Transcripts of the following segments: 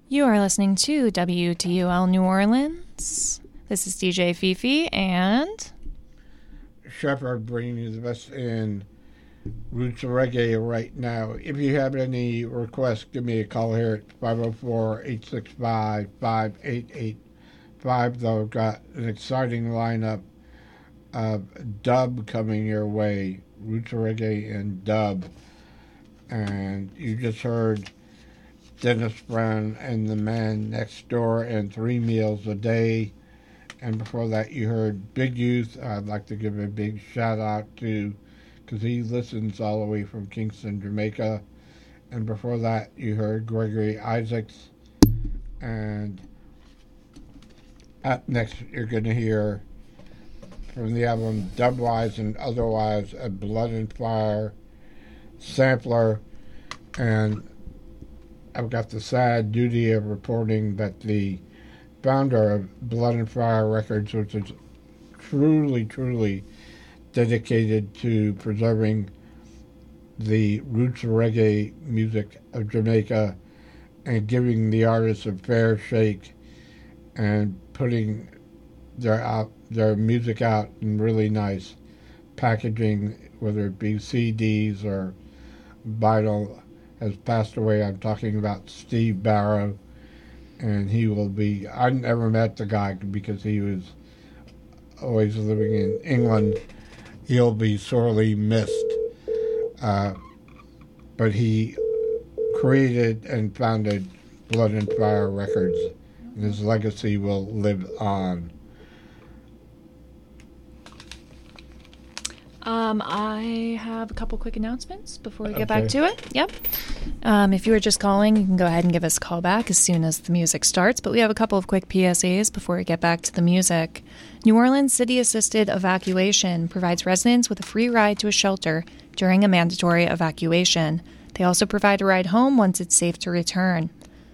You are listening to WTUL New Orleans. This is DJ Fifi and Shepherd bringing you the best in roots reggae right now. If you have any requests, give me a call here at 504-865-5885. Though I've got an exciting lineup of dub coming your way, roots reggae and dub. And you just heard Dennis Brown and the Man Next Door and 3 Meals a Day. And before that, you heard Big Youth. I'd like to give a big shout out to, because he listens all the way from Kingston, Jamaica. And before that, you heard Gregory Isaacs. And up next, you're going to hear from the album Dubwise and Otherwise, a Blood and Fire sampler. And I've got the sad duty of reporting that the founder of Blood and Fire Records, which is truly, truly dedicated to preserving the roots of reggae music of Jamaica and giving the artists a fair shake and putting their music out in really nice packaging, whether it be CDs or vinyl, has passed away. I'm talking about Steve Barrow, and he will be, I never met the guy because he was always living in England. He'll be sorely missed. But he created and founded Blood and Fire Records, and his legacy will live on. I have a couple quick announcements before we get back to it. Yep. If you were just calling, you can go ahead and give us a call back as soon as the music starts. But we have a couple of quick PSAs before we get back to the music. New Orleans City Assisted Evacuation provides residents with a free ride to a shelter during a mandatory evacuation. They also provide a ride home once it's safe to return.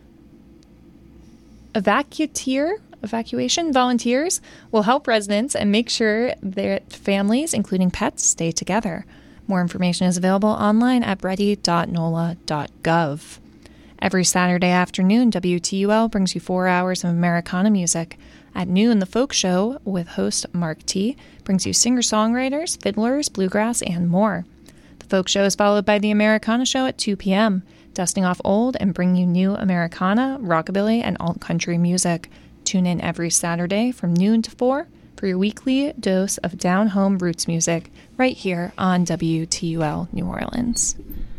Evacuation volunteers will help residents and make sure their families, including pets, stay together. More information is available online at ready.nola.gov. Every Saturday afternoon, WTUL brings you 4 hours of Americana music. At noon, The Folk Show with host Mark T. brings you singer-songwriters, fiddlers, bluegrass, and more. The Folk Show is followed by the Americana Show at 2 p.m., dusting off old and bringing you new Americana, rockabilly, and alt-country music. Tune in every Saturday from noon to 4 for your weekly dose of down-home roots music right here on WTUL New Orleans.